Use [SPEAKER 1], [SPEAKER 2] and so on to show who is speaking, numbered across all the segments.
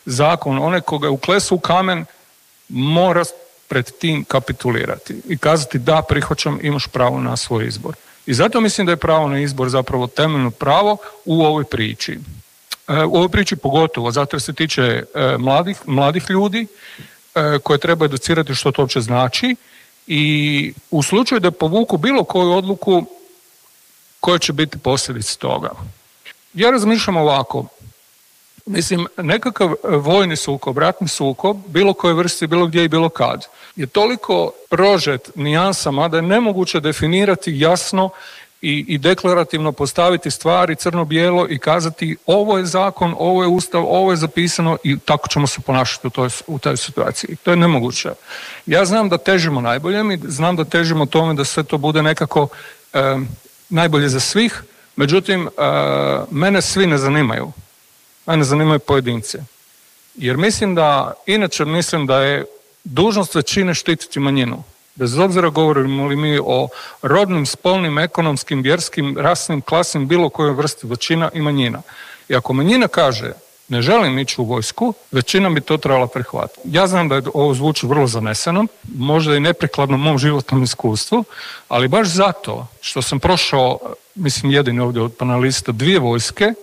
[SPEAKER 1] zakon, onaj koga je uklesao u kamen, mora pred tim kapitulirati i kazati da, prihvaćam, imaš pravo na svoj izbor. I zato mislim da je pravo na izbor zapravo temeljno pravo u ovoj priči. U ovoj priči pogotovo, zato jer se tiče mladih ljudi koje treba educirati što to uopće znači i u slučaju da povuku bilo koju odluku koje će biti posljedice toga. Ja razmišljam ovako, mislim, nekakav vojni sukob, ratni sukob, bilo koje vrste, bilo gdje i bilo kad, je toliko prožet nijansama da je nemoguće definirati jasno i deklarativno postaviti stvari crno-bijelo i kazati ovo je zakon, ovo je ustav, ovo je zapisano i tako ćemo se ponašati u toj situaciji. To je nemoguće. Ja znam da težimo najboljem i znam da težimo tome da sve to bude nekako najbolje za svih, međutim, mene svi ne zanimaju. Mene zanimaju pojedinci. Jer mislim da je dužnost većine štititi manjinu. Bez obzira govorimo li mi o rodnim, spolnim, ekonomskim, vjerskim, rasnim, klasnim, bilo kojoj vrsti, većina i manjina. I ako manjina kaže ne želim ići u vojsku, većina bi to trebala prihvatiti. Ja znam da ovo zvuči vrlo zaneseno, možda i neprikladno mom životnom iskustvu, ali baš zato što sam prošao, mislim jedini ovdje od panelista, 2 vojske,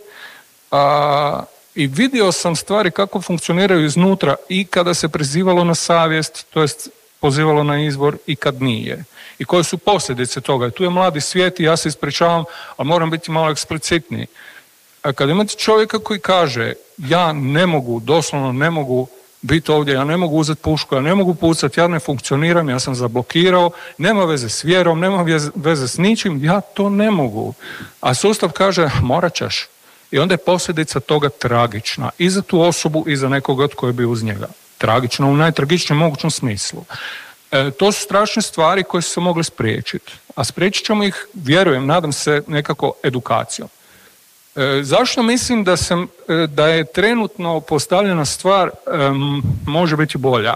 [SPEAKER 1] i vidio sam stvari kako funkcioniraju iznutra i kada se prizivalo na savjest, to jest pozivalo na izbor i kad nije. I koje su posljedice toga. I tu je mladi svijet i ja se ispričavam, ali moram biti malo eksplicitniji. A kad imate čovjeka koji kaže ja ne mogu, doslovno ne mogu biti ovdje, ja ne mogu uzeti pušku, ja ne mogu pucati, ja ne funkcioniram, ja sam zablokirao, nema veze s vjerom, nema veze s ničim, ja to ne mogu. A sustav kaže morat ćeš. I onda je posljedica toga tragična. I za tu osobu i za nekoga tko je bio uz njega. Tragična u najtragičnijem mogućem smislu. To su strašne stvari koje su se mogle spriječiti. A spriječit ćemo ih, vjerujem, nadam se, nekako edukacijom. Zašto mislim da je trenutno postavljena stvar može biti bolja?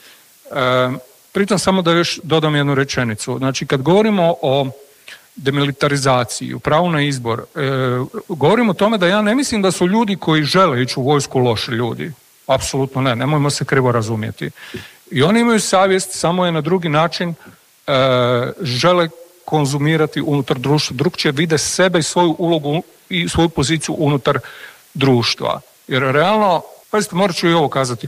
[SPEAKER 1] Pritom samo da još dodam jednu rečenicu. Znači, kad govorimo o demilitarizaciji, o pravu na izbor, govorim o tome da ja ne mislim da su ljudi koji žele ići u vojsku loši ljudi. Apsolutno ne, nemojmo se krivo razumjeti. I oni imaju savjest, samo je na drugi način žele konzumirati unutar društva, drugčije vide sebe i svoju ulogu i svoju poziciju unutar društva. Jer realno, pazite, morat ću i ovo kazati,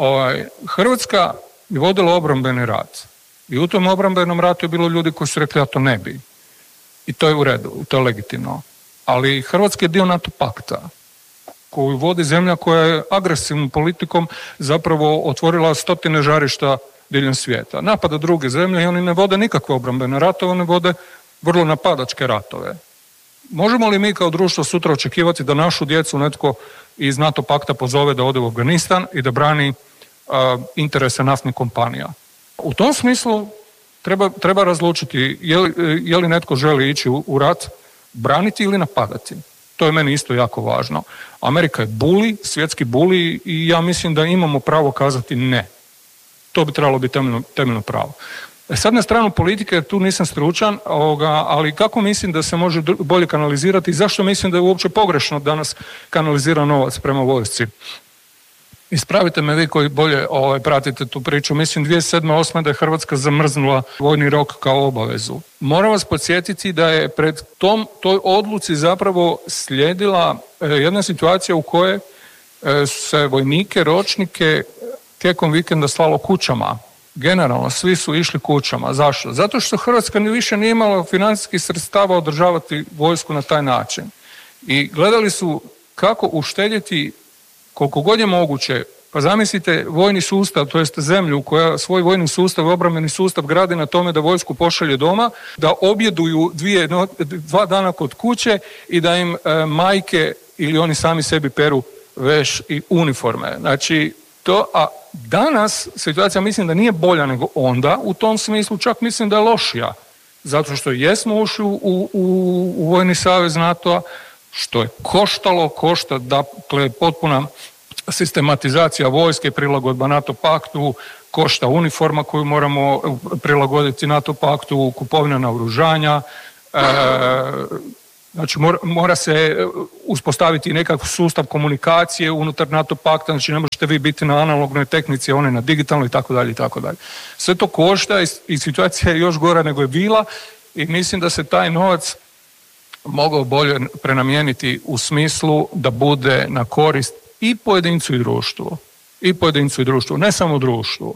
[SPEAKER 1] Hrvatska je vodila obrambeni rat. I u tom obrambenom ratu je bilo ljudi koji su rekli da to ne bi. I to je u redu, to je legitimno. Ali Hrvatska je dio NATO pakta, koju vodi zemlja koja je agresivnom politikom zapravo otvorila 100 žarišta diljem svijeta. Napada druge zemlje i oni ne vode nikakve obrambene ratove, oni vode vrlo napadačke ratove. Možemo li mi kao društvo sutra očekivati da našu djecu netko iz NATO pakta pozove da ode u Afganistan i da brani interese naftnih kompanija? U tom smislu treba razlučiti je li netko želi ići u rat, braniti ili napadati. To je meni isto jako važno. Amerika je buli, svjetski buli i ja mislim da imamo pravo kazati ne. To bi trebalo biti temeljno pravo. Sad na stranu politike, jer tu nisam stručan, ali kako mislim da se može bolje kanalizirati i zašto mislim da je uopće pogrešno danas kanalizira novac prema vojsci? Ispravite me vi koji bolje pratite tu priču. Mislim 2007-2008 da je Hrvatska zamrznula vojni rok kao obavezu. Moram vas podsjetiti da je pred toj odluci zapravo slijedila jedna situacija u kojoj se vojnike, ročnike tijekom vikenda slalo kućama. Generalno, svi su išli kućama. Zašto? Zato što Hrvatska više nije imala financijskih sredstava održavati vojsku na taj način. I gledali su kako uštedjeti koliko god je moguće. Pa zamislite vojni sustav, to jest zemlju koja svoj vojni sustav, obrambeni sustav gradi na tome da vojsku pošalje doma, da objeduju 2 dana kod kuće i da im majke ili oni sami sebi peru veš i uniforme. Znači, a danas situacija mislim da nije bolja nego onda, u tom smislu čak mislim da je lošija. Zato što jesmo ušli u vojni savez NATO-a, što je košta, dakle potpuna sistematizacija vojske, prilagodba NATO paktu, košta uniforma koju moramo prilagoditi NATO paktu, kupovina naoružanja, Znači mora se uspostaviti nekakav sustav komunikacije unutar NATO pakta, znači ne možete vi biti na analognoj tehnici, one na digitalnoj itd. itd. Sve to košta i situacija je još gora nego je bila i mislim da se taj novac mogao bolje prenamijeniti u smislu da bude na korist i pojedincu i društvu. I pojedincu i društvu, ne samo društvu.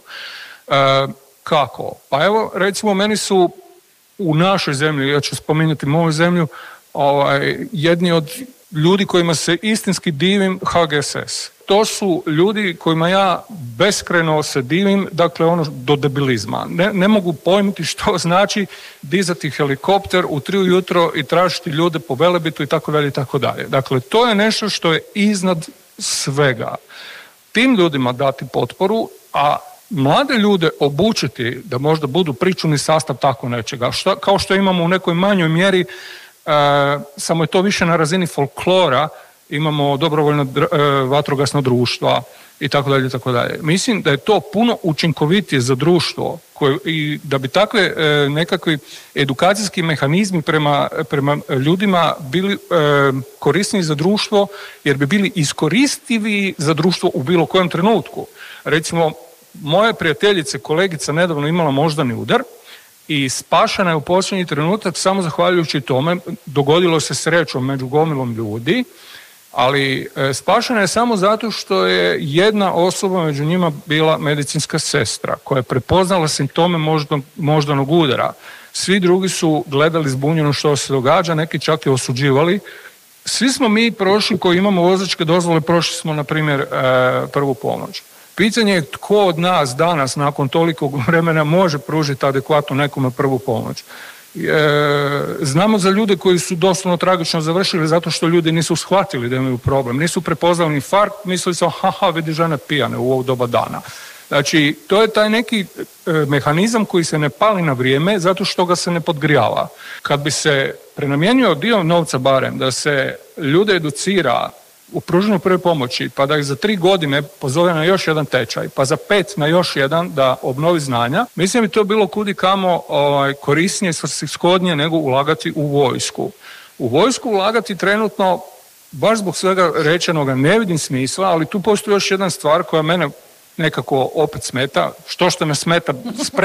[SPEAKER 1] Kako? Pa evo, recimo, meni su u našoj zemlji, ja ću spominjati moju zemlju, jedni od ljudi kojima se istinski divim HGSS. To su ljudi kojima ja beskrajno se divim, dakle ono do debilizma. Ne mogu pojmiti što znači dizati helikopter u 3 ujutro i tražiti ljude po Velebitu i tako dalje i tako dalje. Dakle, to je nešto što je iznad svega. Tim ljudima dati potporu, a mlade ljude obučiti da možda budu pričuvni sastav tako nečega, kao što imamo u nekoj manjoj mjeri, samo je to više na razini folklora, imamo dobrovoljno vatrogasno društva i tako dalje, tako dalje. Mislim da je to puno učinkovitije za društvo i da bi takve nekakvi edukacijski mehanizmi prema ljudima bili korisniji za društvo, jer bi bili iskoristivi za društvo u bilo kojem trenutku. Recimo, moja prijateljica, kolegica nedavno imala moždani udar i spašena je u posljednji trenutak samo zahvaljujući tome, dogodilo se srećom među gomilom ljudi, ali spašena je samo zato što je jedna osoba među njima bila medicinska sestra koja je prepoznala simptome moždanog udara. Svi drugi su gledali zbunjeno što se događa, neki čak i osuđivali. Svi smo mi prošli koji imamo vozačke dozvole, prošli smo na primjer prvu pomoć. Pitanje je tko od nas danas nakon tolikog vremena može pružiti adekvatno nekome prvu pomoć. Znamo za ljude koji su doslovno tragično završili zato što ljudi nisu shvatili da imaju problem, nisu prepoznali infarkt, mislili su vidi žene pijane u ovo doba dana. Znači, to je taj neki mehanizam koji se ne pali na vrijeme zato što ga se ne podgrijava. Kad bi se prenamijenio dio novca barem, da se ljude educira u pružanju prve pomoći, pa da ih za 3 godine pozove na još jedan tečaj, pa za 5 na još jedan da obnovi znanja, mislim da bi to bilo kudi kamo korisnije, svrsishodnije nego ulagati u vojsku. U vojsku ulagati trenutno, baš zbog svega rečenoga, ne vidim smisla, ali tu postoji još jedna stvar koja mene nekako opet smeta. Što me smeta,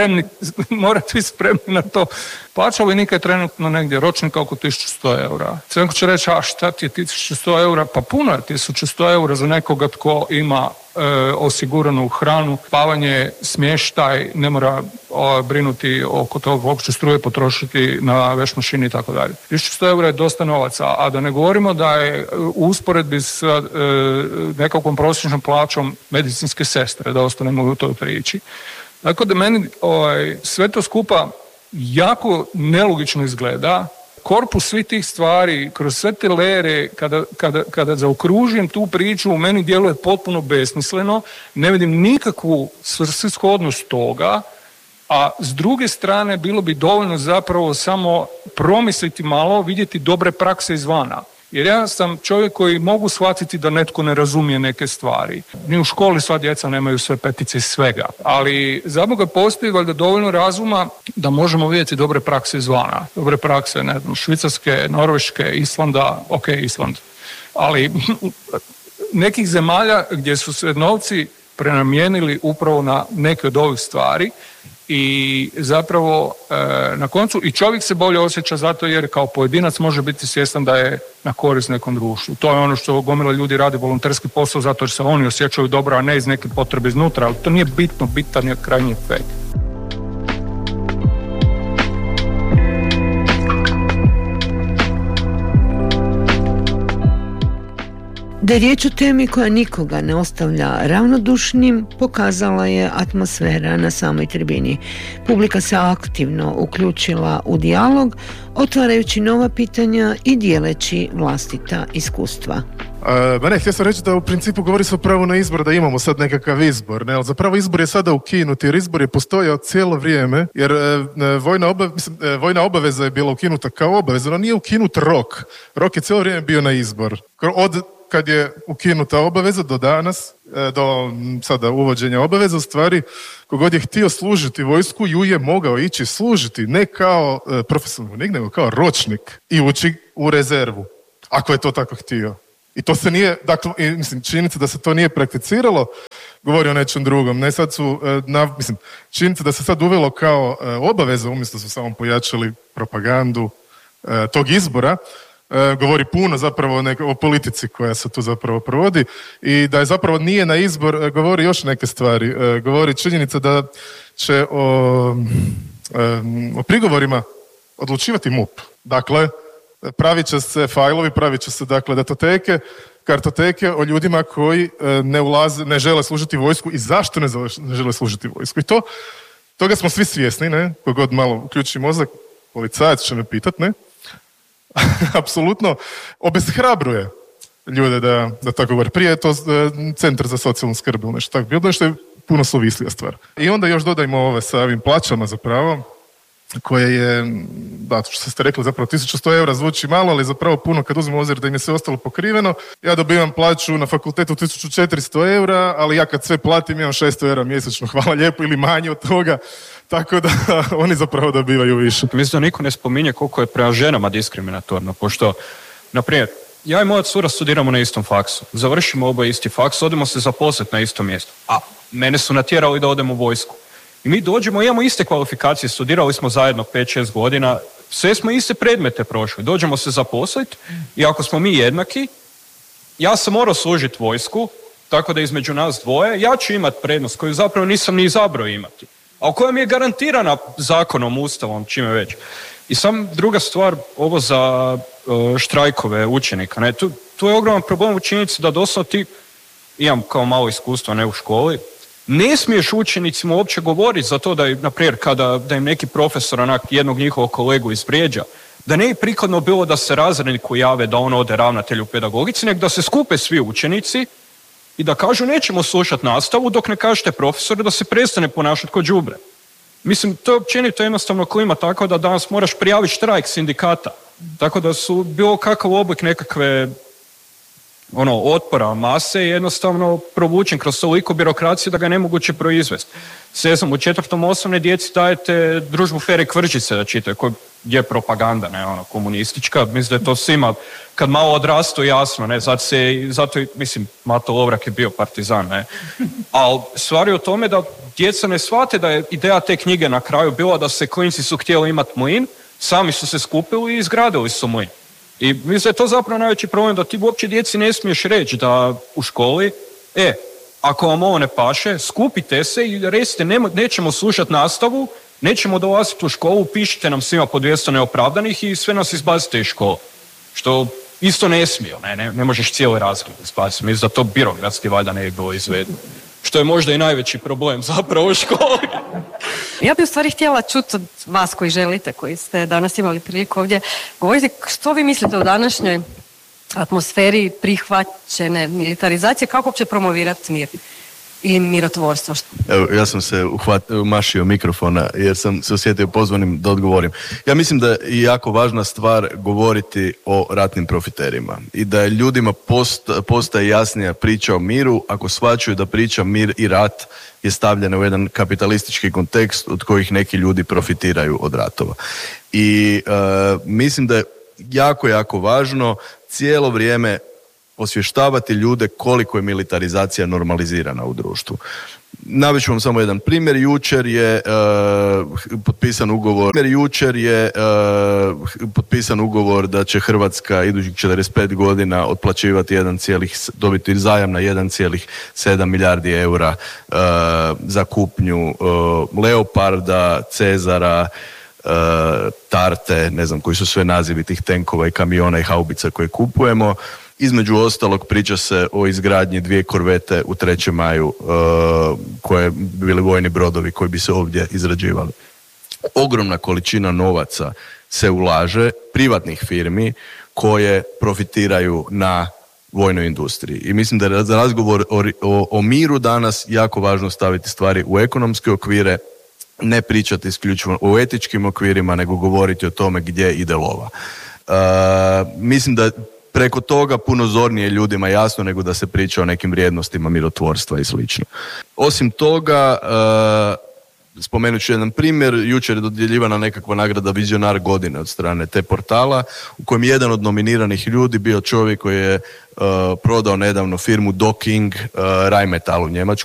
[SPEAKER 1] morate biti spremni na to. Plaća vojnika je trenutno negdje ročnika oko 1100 eura. Neko će reći, šta ti je 1100 eura? Pa puno je 1100 eura za nekoga tko ima osiguranu hranu, spavanje, smještaj, ne mora brinuti oko toga koliko će struje potrošiti na veš mašini i tako dalje. 1100 eura je dosta novaca, a da ne govorimo da je u usporedbi s nekakvom prosječnom plaćom medicinske sestre, da ostanemo u toj priči. Tako da meni sve to skupa jako nelogično izgleda. Korpus svih tih stvari, kroz sve te lere, kada zaokružujem tu priču, u meni djeluje potpuno besmisleno, ne vidim nikakvu svrsishodnost toga, a s druge strane bilo bi dovoljno zapravo samo promisliti malo, vidjeti dobre prakse izvana. Jer ja sam čovjek koji mogu shvatiti da netko ne razumije neke stvari. Ni u školi sva djeca nemaju sve petice svega. Ali za Boga postoji valjda dovoljno razuma da možemo vidjeti dobre prakse izvana. Dobre prakse, ne znam, Švicarske, Norveške, Islanda, Island. Ali nekih zemalja gdje su se novci prenamijenili upravo na neke od ovih stvari i zapravo na koncu i čovjek se bolje osjeća zato jer kao pojedinac može biti svjestan da je na korist nekom društvu. To je ono što gomila ljudi radi volonterski posao zato jer se oni osjećaju dobro, a ne iz neke potrebe iznutra, ali to nije bitno, bitan je krajnji efekt.
[SPEAKER 2] Da je riječ o temi koja nikoga ne ostavlja ravnodušnim, pokazala je atmosfera na samoj tribini. Publika se aktivno uključila u dijalog, otvarajući nova pitanja i dijeleći vlastita iskustva.
[SPEAKER 3] Htio sam reći da u principu govori se o pravu na izbor, da imamo sad nekakav izbor, ne? Ali zapravo izbor je sada ukinut, jer izbor je postojao cijelo vrijeme, jer vojna obaveza je bila ukinuta kao obaveza, no nije ukinut rok. Rok je cijelo vrijeme bio na izbor. Od kad je ukinuta obaveza do danas, do sada uvođenja obaveza, u stvari kogod je htio služiti vojsku ju je mogao ići služiti, ne kao profesionalni vojnik, nego kao ročnik i u rezervu, ako je to tako htio. I to se nije, dakle, mislim, činjenica da se to nije prakticiralo, govori o nečem drugom. Ne, sad su, činjenica da se sad uvelo kao obaveza, umjesto su samo pojačali propagandu tog izbora, govori puno zapravo o politici koja se tu zapravo provodi i da je zapravo nije na izbor, govori još neke stvari. Govori činjenica da će o prigovorima odlučivati MUP. Dakle, pravit će se fajlovi, pravit će se dakle datoteke, kartoteke o ljudima koji ne žele služiti vojsku i zašto ne žele služiti vojsku. I toga smo svi svjesni, ne? Kogod malo uključi mozak, policajac će me pitat, ne? Apsolutno obeshrabruje ljude da tako govori. Prije je to centar za socijalnu skrb ili nešto tako bilo, nešto je puno suvislija stvar. I onda još dodajmo ove sa ovim plaćama zapravo, koje je, da, što ste rekli, zapravo 1100 eura zvuči malo, ali zapravo puno kad uzmemo obzir da im je sve ostalo pokriveno. Ja dobivam plaću na fakultetu 1400 eura, ali ja kad sve platim imam 600 eura mjesečno, hvala lijepo, ili manje od toga. Tako da oni zapravo dobivaju više.
[SPEAKER 4] Mislim da niko ne spominje koliko je prema ženama diskriminatorno, pošto, na primjer, ja i moja cura studiramo na istom faksu. Završimo oboje isti faks, odemo se zaposliti na istom mjestu. A mene su natjerali da odem u vojsku. I mi dođemo, imamo iste kvalifikacije, studirali smo zajedno 5-6 godina, sve smo iste predmete prošli. Dođemo se zaposliti i ako smo mi jednaki, ja sam morao služiti vojsku, tako da između nas dvoje, ja ću imati prednost koju zapravo nisam ni izabrao imati. A koja mi je garantirana zakonom, ustavom, čime već. I sam druga stvar, ovo za štrajkove učenika. Ne? Tu je ogroman problem u činjenici da doslovno ti, imam kao malo iskustva ne u školi, ne smiješ učenicima uopće govoriti za to da, na primjer, da im neki profesor onak jednog njihovog kolegu izvrijeđa, da ne je prikladno bilo da se razredniku jave da on ode ravnatelju pedagogici, nego da se skupe svi učenici i da kažu nećemo slušati nastavu dok ne kažete profesoru da se prestane ponašati kao đubre. Mislim, to je općenito jednostavno klima tako da danas moraš prijaviti štrajk sindikata. Tako da su bilo kakav oblik nekakve otpora mase je jednostavno provučen kroz toliko birokracije da ga ne moguće proizvesti. Se znam, u 4. osnovne djeci dajete družbu Fere Kvržice da čitaju, koja je propaganda, ne, komunistička. Mislim da je to svima, kad malo odrastu, jasno, ne, zato mislim, Mato Lovrak je bio partizan, ne. Ali stvar je u tome da djeca ne shvate da je ideja te knjige na kraju bila da se klinci su htjeli imati mlin, sami su se skupili i izgradili su mlin. I mislim da je to zapravo najveći problem, da ti uopće djeci ne smiješ reći da u školi, ako vam ovo ne paše, skupite se i recite nećemo slušati nastavu, nećemo dolaziti u školu, pišite nam svima po 200 neopravdanih i sve nas izbacite iz škole. Što isto ne smije, ne možeš cijeli razred izbaciti. Mislim da to birokratski valjda ne bi bilo izvedeno. Što je možda i najveći problem zapravo u školi.
[SPEAKER 5] Ja bih u stvari htjela čuti od vas koji želite, koji ste danas imali priliku ovdje govoriti, što vi mislite o današnjoj atmosferi prihvaćene militarizacije, kako uopće promovirati mir i mirotvorstvo?
[SPEAKER 6] Evo, ja sam se umašio mikrofona jer sam se osjetio pozvanim da odgovorim. Ja mislim da je jako važna stvar govoriti o ratnim profiterima i da je ljudima postaje jasnija priča o miru ako shvaćaju da priča mir i rat je stavljena u jedan kapitalistički kontekst od kojih neki ljudi profitiraju od ratova. I mislim da je jako, jako važno cijelo vrijeme osvještavati ljude koliko je militarizacija normalizirana u društvu. Navest ću vam samo jedan primjer. Jučer je potpisan ugovor da će Hrvatska idućih 45 godina otplaćivati dobiti zajam na 1,7 milijardi eura za kupnju Leoparda, Cezara, Tarte, ne znam koji su sve nazivi tih tenkova i kamiona i haubica koje kupujemo. Između ostalog priča se o izgradnji 2 korvete u 3. maju koje bi bili vojni brodovi koji bi se ovdje izrađivali. Ogromna količina novaca se ulaže privatnih firmi koje profitiraju na vojnoj industriji. I mislim da je za razgovor o miru danas jako važno staviti stvari u ekonomske okvire, ne pričati isključivo o etičkim okvirima, nego govoriti o tome gdje ide lova. Mislim da preko toga puno zornije ljudima jasno nego da se priča o nekim vrijednostima mirotvorstva i slično. Osim toga, spomenut ću jedan primjer, jučer je dodjeljivana nekakva nagrada Vizionar godine od strane te portala, u kojem je jedan od nominiranih ljudi bio čovjek koji je prodao nedavno firmu Docking Rheinmetall u Njemačkoj.